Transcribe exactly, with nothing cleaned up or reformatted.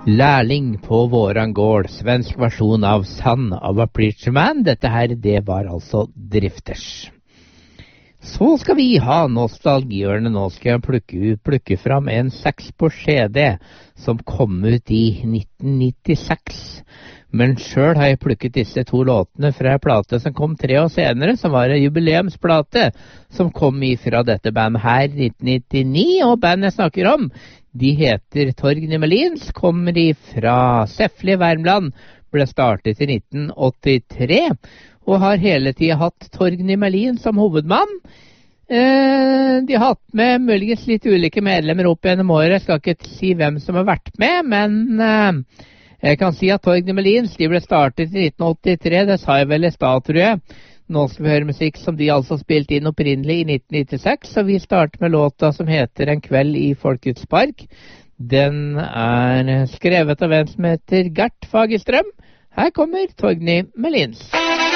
Lærling på våran gård, svensk versjon av Son of a Preacher Man. Dette her, det var altså Drifters. Så skal vi ha nostalgihjørnet. Nå skal jeg plukke, plukke fram en seks på C D som kom ut i nitten nittiseks. Men selv har jeg plukket disse to låtene fra en plate som kom tre år senere, som var en jubileumsplate, som kom ifra dette bandet her i nitten nittini, og bandet jeg snakker om, de heter Torgny Melins, kommer ifra Sefle i Värmland, ble startet i nitten åttitre, og har hele tiden hatt Torgny Melin som hovedmann. Eh, de har hatt med muligens litt ulike medlemmer opp gjennom året, jeg skal ikke si hvem som har vært med, men... Eh, Jeg kan si at Torgny Melins, de ble startet i nitten åttitre, det sa jeg vel i stad, tror jeg. Nå skal vi høre musikk som de altså spilte inn opprinnelig i nitten nittiseks, så vi starter med låta som heter En kveld i Folkets park. Den er skrevet av en som heter Gert Fagerstrøm. Her kommer Torgny Melins.